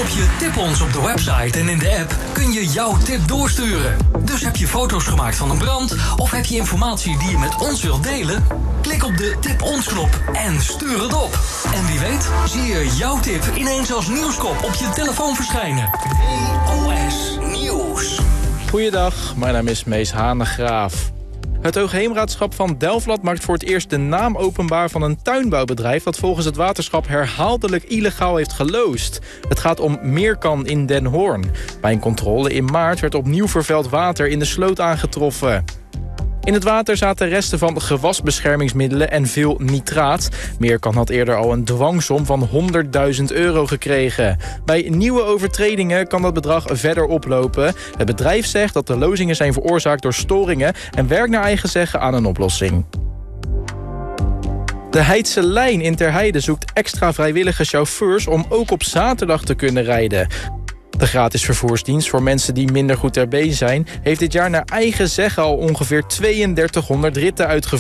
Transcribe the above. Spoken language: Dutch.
Bovenop je tip ons op de website en in de app kun je jouw tip doorsturen. Dus heb je foto's gemaakt van een brand of heb je informatie die je met ons wilt delen? Klik op de tip ons knop en stuur het op. En wie weet zie je jouw tip ineens als nieuwskop op je telefoon verschijnen. WOS Nieuws. Goeiedag, mijn naam is Mees Hanegraaf. Het Hoogheemraadschap van Delfland maakt voor het eerst de naam openbaar van een tuinbouwbedrijf dat volgens het waterschap herhaaldelijk illegaal heeft geloosd. Het gaat om Meerkan in Den Hoorn. Bij een controle in maart werd opnieuw vervuild water in de sloot aangetroffen. In het water zaten resten van gewasbeschermingsmiddelen en veel nitraat. Meerkan had eerder al een dwangsom van €100.000 gekregen. Bij nieuwe overtredingen kan dat bedrag verder oplopen. Het bedrijf zegt dat de lozingen zijn veroorzaakt door storingen en werkt naar eigen zeggen aan een oplossing. De Heidse Lijn in Terheide zoekt extra vrijwillige chauffeurs om ook op zaterdag te kunnen rijden. De gratis vervoersdienst voor mensen die minder goed ter been zijn heeft dit jaar naar eigen zeggen al ongeveer 3200 ritten uitgevoerd.